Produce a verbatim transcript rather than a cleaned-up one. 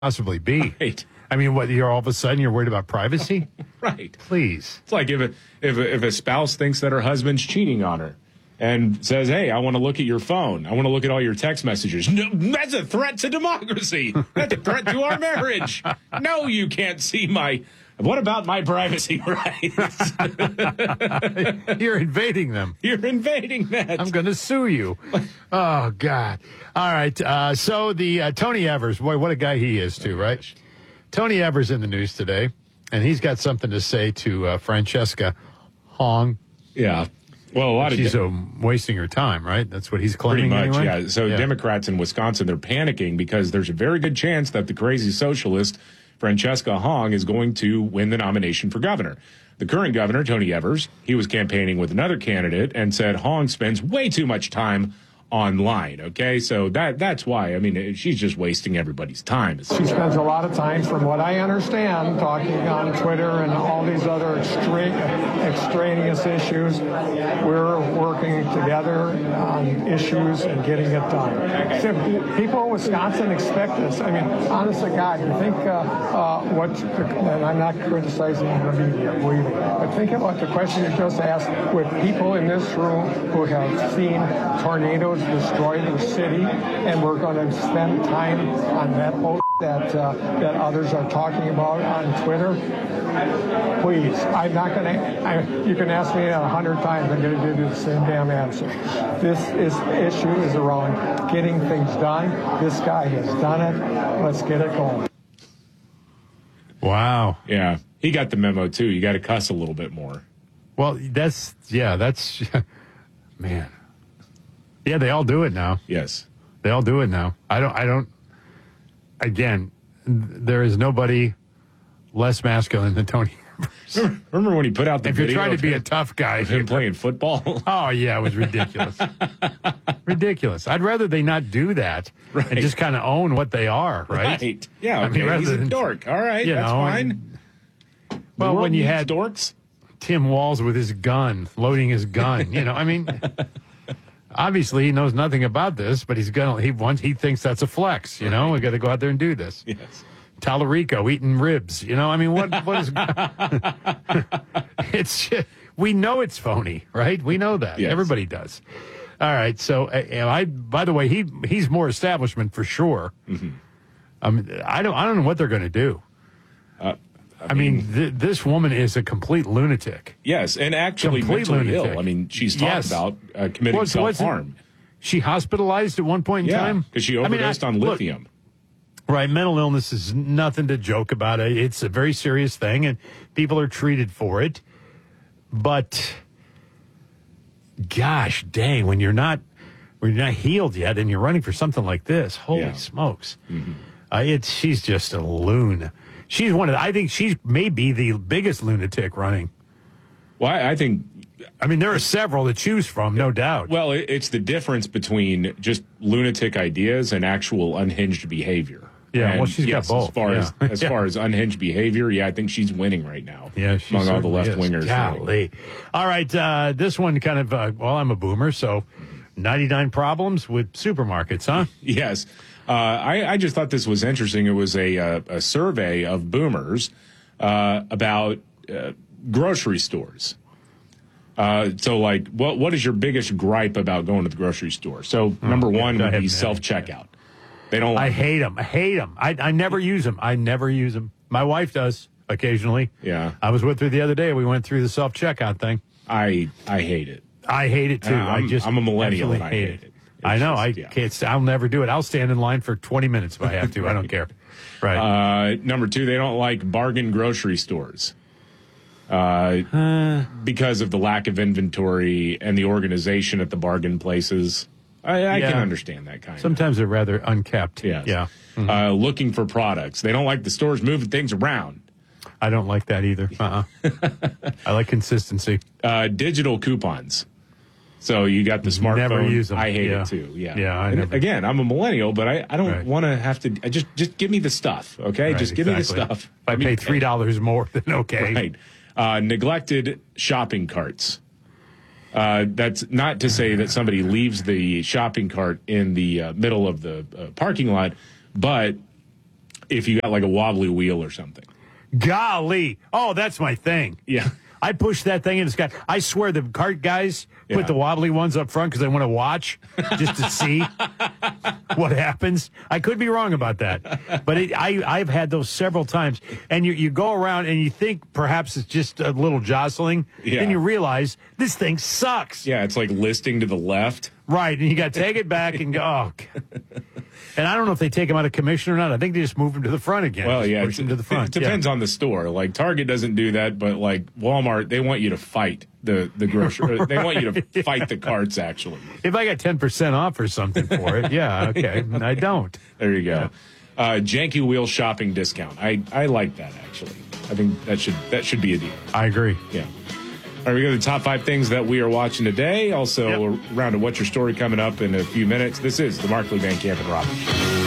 possibly be? Right. I mean, what, you're all of a sudden you're worried about privacy? Right. Please. It's like if a, if a, if a spouse thinks that her husband's cheating on her and says, hey, I want to look at your phone. I want to look at all your text messages. No, that's a threat to democracy. That's a threat to our marriage. No, you can't see my... What about my privacy rights? You're invading them. You're invading that. I'm going to sue you. Oh, God. All right. Uh, so the uh, Tony Evers, boy, what a guy he is, too, right? Tony Evers in the news today, and he's got something to say to uh, Francesca Hong. Yeah. Well, a lot She's of uh, wasting her time, right? That's what he's pretty claiming. much, anyway? yeah. So yeah. Democrats in Wisconsin, they're panicking because there's a very good chance that the crazy socialist Francesca Hong is going to win the nomination for governor. The current governor, Tony Evers, he was campaigning with another candidate and said Hong spends way too much time online, okay? So that that's why. I mean, she's just wasting everybody's time. She spends a lot of time, from what I understand, talking on Twitter and all these other extra- extraneous issues. We're working together on issues and getting it done. So people in Wisconsin expect this. I mean, honest to God, you think uh, uh, what, and I'm not criticizing the media, believe me, but think about the question you just asked with people in this room who have seen tornadoes destroy the city, and we're going to spend time on that bull that uh, that others are talking about on Twitter. Please, I'm not going to. You can ask me a hundred times, I'm going to give you the same damn answer. This is issue is around getting things done. This guy has done it. Let's get it going. Wow. Yeah, he got the memo too. You got to cuss a little bit more. Well, that's yeah, that's man. Yeah, they all do it now. Yes. They all do it now. I don't, I don't, again, there is nobody less masculine than Tony Evers. Remember when he put out the If video you're trying to of be him, a tough guy. of him playing football? Oh, yeah, it was ridiculous. Ridiculous. I'd rather they not do that Right. and just kind of own what they are, right? Right. Yeah, I okay. mean, rather He's a than- dork. All right, you that's know, fine. Well, The world when you needs had dorks. Tim Walz with his gun, loading his gun, you know, I mean... Obviously, he knows nothing about this, but he's gonna. He wants. He thinks that's a flex. You know, Right. we got to go out there and do this. Yes. Tallarico eating ribs. You know, I mean, what? What is? It's. Just, we know it's phony, right? We know that. Yes. Everybody does. All right. So, uh, I. By the way, he he's more establishment for sure. Mm-hmm. Um, I don't. I don't know what they're going to do. Uh, I mean, th- this woman is a complete lunatic. Yes, and actually Complete mentally lunatic. ill. I mean, she's talked Yes. about uh, committing What's- what's it- self-harm. She hospitalized at one point in Yeah, time because she I mean, overdosed I- on look, lithium. Right, mental illness is nothing to joke about. It's a very serious thing, and people are treated for it. But, gosh dang, when you're not when you're not healed yet, and you're running for something like this, holy Yeah. smokes! Mm-hmm. Uh, it's she's just a loon. She's one of. The, I think she's maybe the biggest lunatic running. Well, I, I think. I mean, there are several to choose from, no doubt. Well, it, it's the difference between just lunatic ideas and actual unhinged behavior. Yeah, And well, she's got yes, both, As far yeah. as as Yeah. far as unhinged behavior, yeah, I think she's winning right now. Yeah, she among all the certainly left is. wingers. Golly. All right, uh, this one kind of. Uh, well, I'm a boomer, so ninety-nine problems with supermarkets, huh? Yes. Uh, I, I just thought this was interesting. It was a, uh, a survey of boomers uh, about uh, grocery stores. Uh, so, like, what what is your biggest gripe about going to the grocery store? So, number yeah, one I would have be many. self-checkout. They don't I like hate them. I hate them. I, I never use them. I never use them. My wife does occasionally. Yeah. I was with her the other day. We went through the self-checkout thing. I I hate it. I hate it, too. And I'm- I just I'm a millennial and I absolutely hate it. It's I know. just- I yeah. can't. I'll never do it. I'll stand in line for twenty minutes if I have to. I don't care. Right. Uh, number two, they don't like bargain grocery stores uh, Uh, because of the lack of inventory and the organization at the bargain places. I, I Yeah. can understand that kind of. Sometimes they're rather unkept. Yes. Yeah. Uh, looking for products. They don't like the stores moving things around. I don't like that either. Uh-uh. I like consistency. Uh, digital coupons. So you got the smartphone. Never use them. I hate Yeah. it too. Yeah. Yeah, I And never- again, I'm a millennial, but I, I don't Right. want to have to. I just just give me the stuff, okay? Right, just give me the exactly. stuff. If I Let me pay three dollars more, then okay. Right. Uh, neglected shopping carts. Uh, that's not to say that somebody leaves the shopping cart in the uh, middle of the uh, parking lot, but if you got like a wobbly wheel or something. Golly. Oh, that's my thing. Yeah. I push that thing and it's got, I swear the cart guys Yeah. put the wobbly ones up front because they want to watch just to see what happens. I could be wrong about that. But it, I, I've had those several times. And you, you go around and you think perhaps it's just a little jostling. Yeah. Then you realize this thing sucks. Yeah, it's like listing to the left. Right. And you got to take it back and go, oh. God. And I don't know if they take them out of commission or not. I think they just move them to the front again. Well, Just yeah, push them to the front. It depends yeah. on the store. Like Target doesn't do that, but like Walmart, they want you to fight the the grocery. They want you to fight the carts. Actually, If I got ten percent off or something for it, yeah, okay. I don't. there you go. Uh, janky wheel shopping discount. I I like that actually. I think that should that should be a deal. I agree. Yeah. All right, we got the top five things that we are watching today. Also, Yep. a round of What's Your Story coming up in a few minutes. This is the Markley, Van Camp, and Robbins Show.